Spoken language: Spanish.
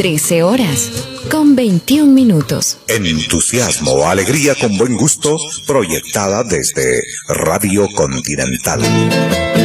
13 horas, con 21 minutos. Entusiasmo, alegría con buen gusto, proyectada desde Radio Continental.